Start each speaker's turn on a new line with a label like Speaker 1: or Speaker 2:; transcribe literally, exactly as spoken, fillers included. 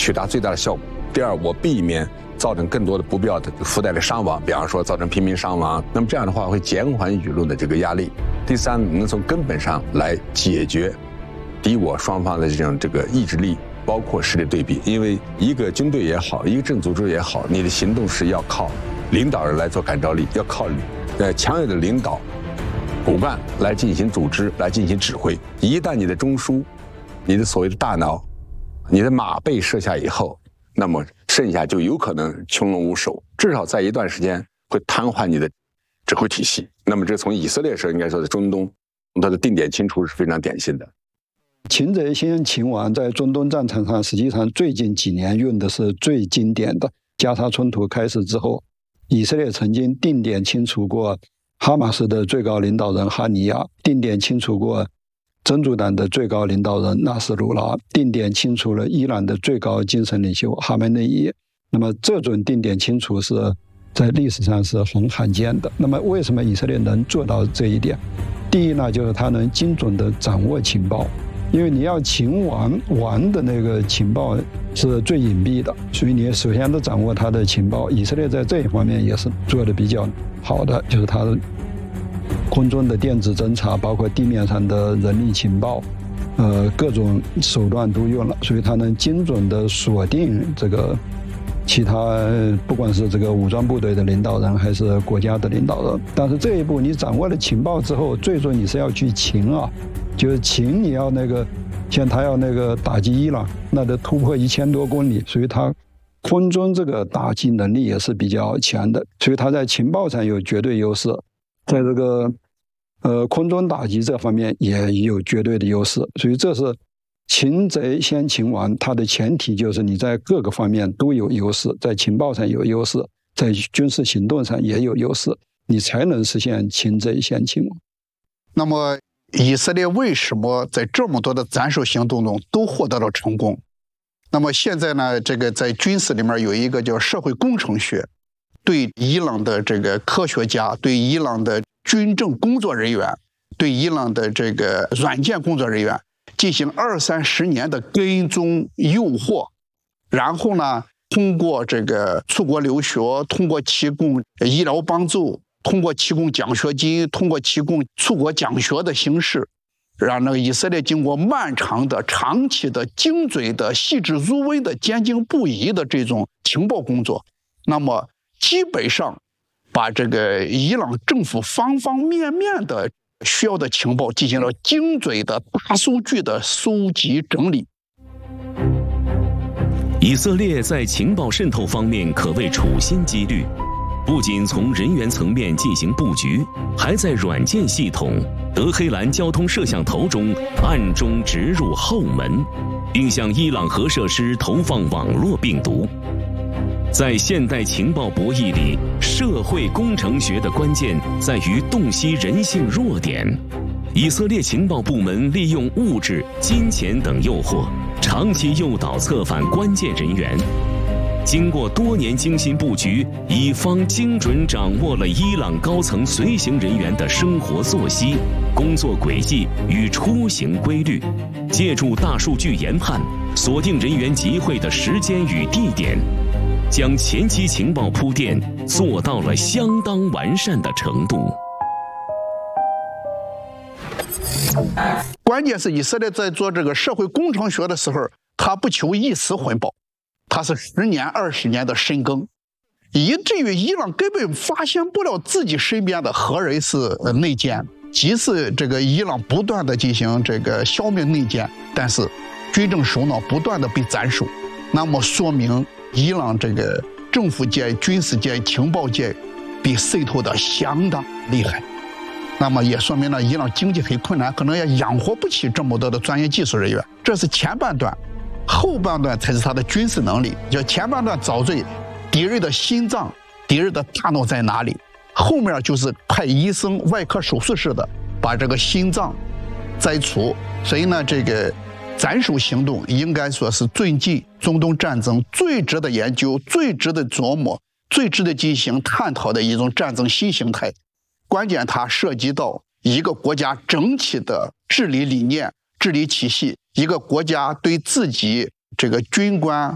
Speaker 1: 取达最大的效果。第二，我避免造成更多的不必要的附带的伤亡，比方说造成平民伤亡，那么这样的话会减缓舆论的这个压力。第三，能从根本上来解决敌我双方的这种这个意志力，包括势力对比。因为一个军队也好，一个政组织也好，你的行动是要靠领导人来做感召力，要靠呃强有的领导骨干来进行组织，来进行指挥。一旦你的中枢，你的所谓的大脑，你的马被设下以后，那么剩下就有可能穷龙无首，至少在一段时间会瘫痪你的指挥体系。那么这从以色列时候应该说在中东，它的定点清除是非常典型的。
Speaker 2: 擒贼先擒王在中东战场上，实际上最近几年用的是最经典的。加沙冲突开始之后，以色列曾经定点清除过哈马斯的最高领导人哈尼亚，定点清除过真主党的最高领导人纳斯鲁拉，定点清除了伊朗的最高精神领袖哈梅内伊。那么这种定点清除是在历史上是很罕见的。那么为什么以色列能做到这一点？第一呢，就是他能精准地掌握情报，因为你要擒王，王的那个情报是最隐蔽的，所以你首先得掌握他的情报。以色列在这一方面也是做得比较好的，就是他的空中的电子侦察，包括地面上的人力情报，呃，各种手段都用了，所以他能精准地锁定这个其他，不管是这个武装部队的领导人还是国家的领导人。但是这一步你掌握了情报之后，最终你是要去擒啊，就是擒你要那个，像他要那个打击伊朗，那得突破一千多公里，所以他空中这个打击能力也是比较强的，所以他在情报上有绝对优势，在这个呃空中打击这方面也有绝对的优势。所以这是擒贼先擒王，它的前提就是你在各个方面都有优势，在情报上有优势，在军事行动上也有优势，你才能实现擒贼先擒王。
Speaker 3: 那么以色列为什么在这么多的斩首行动中都获得了成功？那么现在呢，这个在军事里面有一个叫社会工程学，对伊朗的这个科学家，对伊朗的军政工作人员，对伊朗的这个软件工作人员进行二三十年的跟踪诱惑，然后呢，通过这个出国留学，通过提供医疗帮助，通过提供奖学金，通过提供出国讲学的形式，让那个以色列经过漫长的、长期的、精准的、细致入微的、坚定不移的这种情报工作，那么基本上把这个伊朗政府方方面面的需要的情报进行了精准的大数据的收集整理。
Speaker 4: 以色列在情报渗透方面可谓处心积虑，不仅从人员层面进行布局，还在软件系统德黑兰交通摄像头中暗中植入后门，并向伊朗核设施投放网络病毒。在现代情报博弈里，社会工程学的关键在于洞悉人性弱点。以色列情报部门利用物质、金钱等诱惑，长期诱导策反关键人员。经过多年精心布局，以方精准掌握了伊朗高层随行人员的生活作息、工作轨迹与出行规律，借助大数据研判，锁定人员集会的时间与地点，将前期情报铺垫做到了相当完善的程度。
Speaker 3: 关键是以色列在做这个社会工程学的时候，他不求一时回报，他是十年、二十年的深耕，以至于伊朗根本发现不了自己身边的何人是内奸。即使这个伊朗不断的进行这个消灭内奸，但是军政首脑不断的被斩首，那么说明伊朗这个政府界、军事界、情报界被渗透的相当厉害。那么也说明了伊朗经济很困难，可能也养活不起这么多的专业技术人员。这是前半段，后半段才是他的军事能力。就前半段找准敌人的心脏、敌人的大脑在哪里，后面就是派医生外科手术室的把这个心脏摘除。所以呢，这个斩首行动应该说是最近中东战争最值得研究、最值得琢磨、最值得进行探讨的一种战争新形态。关键它涉及到一个国家整体的治理理念、治理体系，一个国家对自己这个军官